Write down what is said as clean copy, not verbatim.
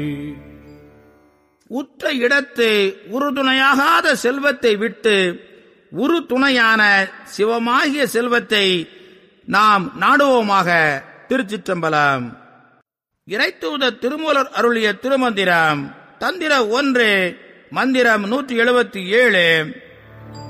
உற்ற இடத்து உறுதுணையாகாத செல்வத்தை விட்டு உரு துணையான சிவமாகிய செல்வத்தை நாம் நாடுவோமாக. திருச்சிற்றம்பலம். இறைத்தூத திருமூலர் அருளிய திருமந்திரம். தந்திரம் 1, மந்திரம் 177.